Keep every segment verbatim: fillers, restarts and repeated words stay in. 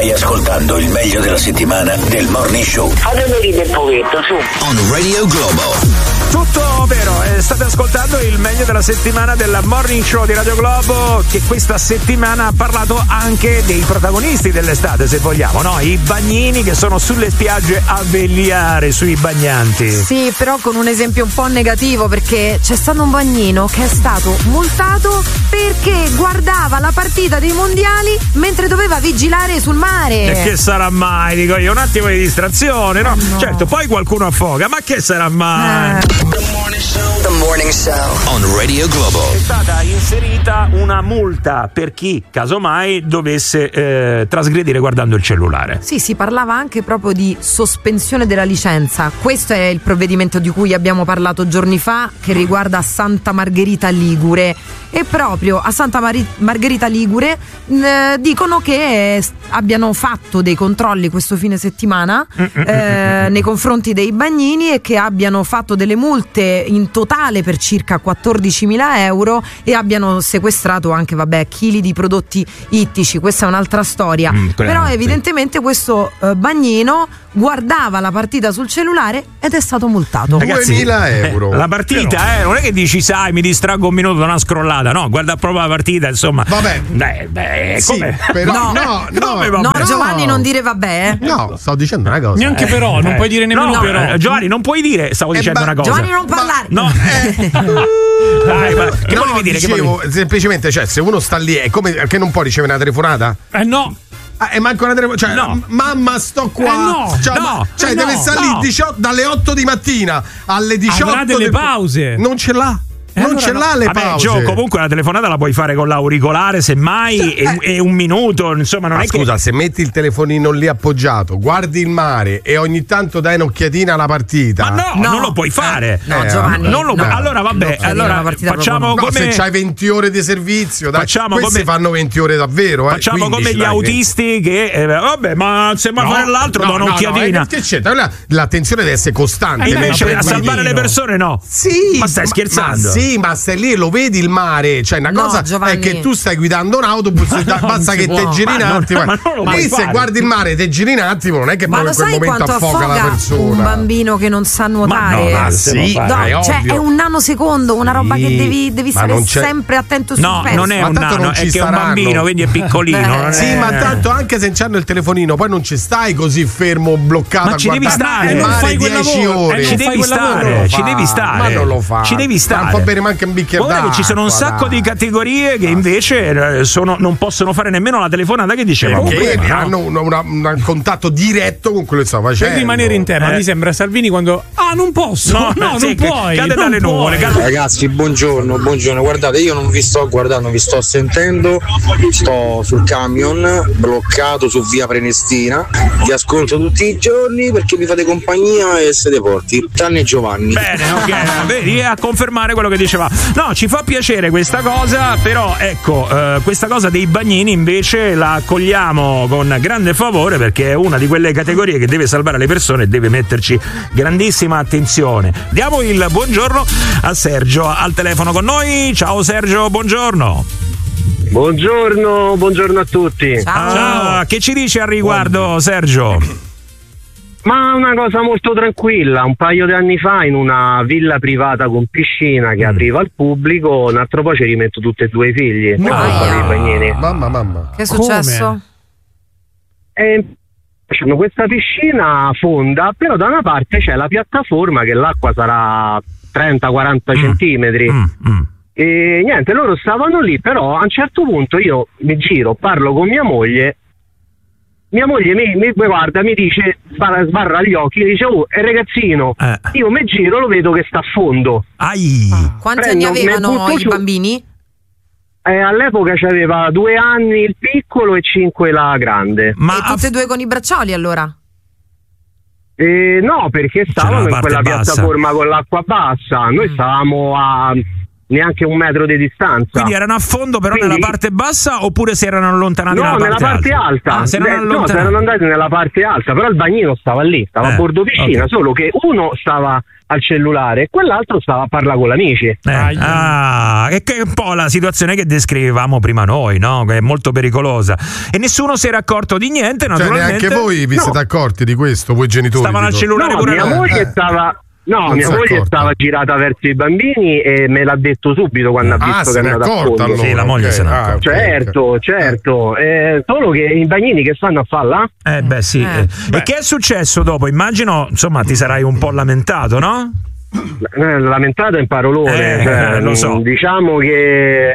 Stai ascoltando il meglio della settimana del Morning Show. Fatemi ridere un pochetto, su. On Radio Globo. Tutto vero, eh, state ascoltando il meglio della settimana del Morning Show di Radio Globo, che questa settimana ha parlato anche dei protagonisti dell'estate, se vogliamo, no? I bagnini che sono sulle spiagge a vegliare sui bagnanti. Sì, però con un esempio un po' negativo, perché c'è stato un bagnino che è stato multato perché guardava la partita dei mondiali mentre doveva vigilare sul mare. E che sarà mai, dico io, un attimo di distrazione, no? no. Certo, poi qualcuno affoga, ma che sarà mai? Eh. The Morning Show. The Morning Show. On Radio Globo. È stata inserita una multa per chi, casomai, dovesse eh, trasgredire guardando il cellulare. Sì, si parlava anche proprio di sospensione della licenza. Questo è il provvedimento di cui abbiamo parlato giorni fa, che riguarda Santa Margherita Ligure. E proprio a Santa Mar- Margherita Ligure eh, dicono che eh, abbiano fatto dei controlli questo fine settimana eh, nei confronti dei bagnini e che abbiano fatto delle multe in totale per circa quattordicimila euro e abbiano sequestrato anche, vabbè, chili di prodotti ittici. Questa è un'altra storia. Mm, però evidentemente questo eh, bagnino guardava la partita sul cellulare ed è stato multato. Ragazzi, duemila euro. Eh, la partita, eh, non è che dici, sai, mi distraggo un minuto da una scrollata. No, guarda proprio la partita, insomma. Vabbè. Beh, beh, Sì, come? però, No, no, no, come No, vabbè? Giovanni, non dire vabbè. eh. No, sto dicendo una cosa. Neanche però, non Eh, puoi dire nemmeno no, però. eh, Giovanni, non puoi dire, stavo Eh, dicendo ba- una cosa. Giovanni, non parlare. No. Dai, ma che no, volevi dire? Che dicevo, volevi- semplicemente, cioè, se uno sta lì, è come che non può ricevere una telefonata? Eh no. Ah, e manco una telefonata, cioè, No. mamma, sto qua. Eh no, cioè, no, ma- cioè eh deve no, stare no. lì diciotto dalle otto di mattina alle diciotto. Avrà delle de- pause. Non ce l'ha. E non allora ce no. l'ha le Vabbè, pause. Gio, comunque la telefonata la puoi fare con l'auricolare, semmai, e, e un minuto, insomma, non Ma è scusa, che... se metti il telefonino lì appoggiato, guardi il mare e ogni tanto dai un'occhiatina alla partita. Ma no, No. non lo puoi fare. No, Eh, Giovanni. Non lo- no. allora vabbè, No, allora la partita facciamo proprio No, come se c'hai venti ore di servizio, dai, Facciamo questi come- fanno venti ore davvero. Eh, Facciamo quindici, come gli dai, autisti che eh, vabbè, ma se va a fare l'altro do un'occhiatina. No, eh, che c'entra? La- L'attenzione deve essere costante. E invece mentre a salvare guidi. le persone no. Sì, Ma stai scherzando? Ma sì, ma stai lì e lo vedi il mare. Cioè, una No, cosa Giovanni. è che tu stai guidando un autobus, da- no, basta non che si te può. giri un Ma non- attimo. ma non lo Ma puoi lì se fare. guardi il mare e te giri un attimo, non è che Ma proprio lo in quel sai momento quanto affoga la affoga persona. un bambino che non sa nuotare? Ma no, Ma se sì, non fai- No, è cioè ovvio. è un nanosecondo, una roba che devi, devi Ma stare non c'è- sempre attento sul No, pezzo. non è Ma un tanto nano, non è ci che è un staranno. bambino, quindi è piccolino. Eh. non è- Sì, ma tanto anche se c'hanno il telefonino, poi non ci stai così fermo, bloccato Ma a ci devi guardare stare. il Eh, non mare fai quel dieci lavoro. ore. Eh, Ci non devi fai quel lavoro, stare, non lo ci fa. devi stare. Ma non lo fa. Ci devi stare. Ma può bere anche un bicchiere Guarda d'acqua. che ci sono un sacco dai. di categorie che invece eh, sono, non possono fare nemmeno la telefonata che dicevamo Che prima, no? hanno un, una- un contatto diretto con quello che sta facendo. Per rimanere in tema, Eh. mi sembra Salvini quando ah non posso, no, No, sì, non che puoi, cade non dalle nuvole, puoi. cade- Ragazzi, buongiorno, buongiorno. Guardate, io non vi sto guardando, vi sto sentendo. Sto sul camion, bloccato su via Prenestina. Vi ascolto tutti i giorni perché vi fate compagnia e siete forti. Tranne Giovanni. Bene, ok, vedi, a confermare quello che diceva. No, ci fa piacere questa cosa, però ecco, eh, questa cosa dei bagnini invece la accogliamo con grande favore, perché è una di quelle categorie che deve salvare le persone e deve metterci grandissima attenzione. Diamo il buongiorno a Sergio al telefono con noi. Ciao Sergio, buongiorno. Buongiorno, buongiorno a tutti. Ah, che ci dici al riguardo, Sergio? Ma una cosa molto tranquilla, un paio di anni fa in una villa privata con piscina che Mm. apriva al pubblico, un altro po' ci rimetto tutti e due i figli. No. per fare i bagnini. Mamma, mamma. Che è successo? E hanno questa piscina fonda, però da una parte c'è la piattaforma che l'acqua sarà trenta quaranta centimetri. Mm, mm. E niente, loro stavano lì, però a un certo punto io mi giro, parlo con mia moglie. Mia moglie mi, mi guarda, mi dice, sbarra, sbarra gli occhi, dice: oh, è ragazzino. Eh. Io mi giro, lo vedo che sta a fondo. Ai. Quanti Prendo, anni mi avevano butto i giù. bambini? Eh, all'epoca c'aveva due anni il piccolo e cinque la grande. Ma E tutte e due con i braccioli allora? Eh, no, perché stavano la in parte quella bassa. piattaforma con l'acqua bassa. Noi stavamo a neanche un metro di distanza. Quindi erano a fondo però Quindi, nella parte bassa oppure si erano allontanati no, nella parte, nella parte alta, alta? Ah, si erano Eh, no, si allontanati. erano andati nella parte alta, però il bagnino stava lì, stava Eh, a bordo piscina, ok. solo che uno stava al cellulare e quell'altro stava a parlare con l'amici. Eh, ah, e che è un po' la situazione che descrivevamo prima noi, no? Che è molto pericolosa. E nessuno si era accorto di niente, Cioè, naturalmente. neanche voi vi No. siete accorti di questo, voi genitori? Stavano al dico. cellulare No, pure mia loro. moglie Eh. stava No, Non mia si è moglie accorta. stava girata verso i bambini e me l'ha detto subito quando ha Ah, visto se che n'è è andata a accorta fondo. allora. Sì, la moglie ok. se n'è Ah, accorta. ok, Certo, ok. certo, eh, solo che i bagnini che stanno a fare là? Eh beh sì. Eh. Eh. E che è successo dopo? Immagino, insomma, ti sarai un po' lamentato, no? Eh, lamentato in parolone, Eh, cioè, lo so. diciamo che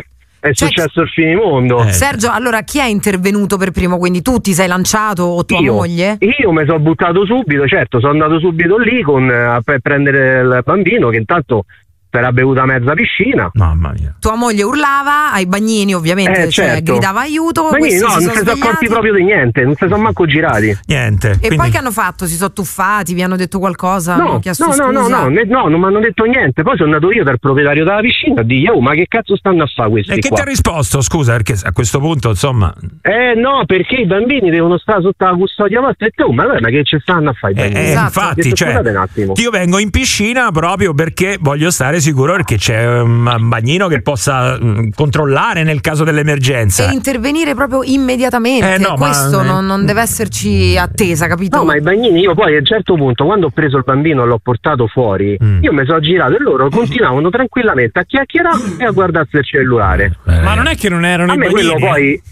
è Cioè, successo il finimondo. Eh. Sergio, allora chi è intervenuto per primo? Quindi tu ti sei lanciato o tua Io, moglie? io mi sono buttato subito, certo, sono andato subito lì con, a per prendere il bambino che intanto si era bevuta mezza piscina. Mamma mia. Tua moglie urlava ai bagnini, ovviamente, Eh, cioè certo. gridava aiuto. Ma questi no, si non sono si sono accorti svegliati. proprio di niente, non si sono manco girati. Niente. E quindi- poi che hanno fatto? Si sono tuffati, vi hanno detto qualcosa? hanno No, chiesto no, no, no, scusa? no, ne- no, non mi hanno detto niente. Poi sono andato io dal proprietario della piscina a dirgli, oh, ma che cazzo stanno a fare questi E che qua? ti ha risposto? Scusa, perché a questo punto, insomma. Eh no, perché i bambini devono stare sotto la custodia vostra. E tu, ma allora, ma che ci stanno a fare i Eh, bambini? eh, Esatto. infatti, Ho detto, cioè, scusate un attimo. io vengo in piscina proprio perché voglio stare sicuro perché c'è un bagnino che possa mh, controllare nel caso dell'emergenza. E intervenire proprio immediatamente. Eh, no, ma- Questo non, non deve esserci attesa, capito? No, ma i bagnini, io poi a un certo punto, quando ho preso il bambino e l'ho portato fuori, Mm. io mi sono girato e loro continuavano tranquillamente a chiacchierare e a guardarsi il cellulare. Eh, Ma non è che non erano A i me quello bagnini? poi.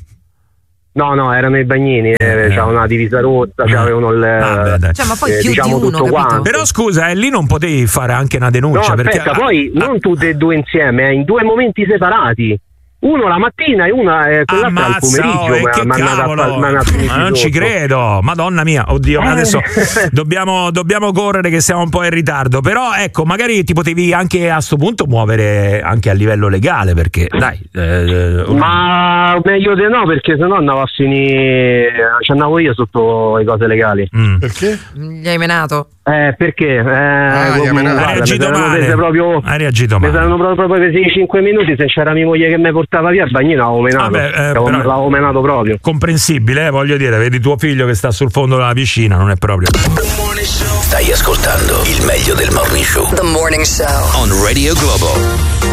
No, no, erano i bagnini, eh, Eh. c'avevano una divisa rossa, c'avevano il. Vabbè, dai. Cioè, ma poi eh, più diciamo di uno, tutto capito? quanto. Però scusa, eh, lì non potevi fare anche una No, denuncia perché aspetta, ah, poi ah, non tutte e due insieme, eh, in due momenti separati. Uno la mattina e una eh, quell'altra al ammazza, pomeriggio. oh, e ma- che ma andata a cavolo, far- ma andata a ma finire non ci sotto. credo, madonna mia, oddio, ma Eh. adesso dobbiamo, dobbiamo correre che siamo un po' in ritardo, però ecco, magari ti potevi anche a sto punto muovere anche a livello legale, perché dai, eh, Ma meglio di no, perché sennò andavo a finire. Ci andavo io sotto le cose legali. mm. Perché? Gli hai menato? Eh, perché? Eh, gli ha menato. guarda, Hai reagito mi saranno male. prese proprio. Hai reagito Mi male. saranno proprio, proprio presi cinque minuti. Se c'era mia moglie che mi portava via il bagnino, l'avevo menato. Vabbè, eh, L'avevo- però- l'avevo menato proprio. Comprensibile, eh, voglio dire, vedi tuo figlio che sta sul fondo della piscina, non è proprio. Stai ascoltando il meglio del Morning Show The Morning Show. on Radio Globo.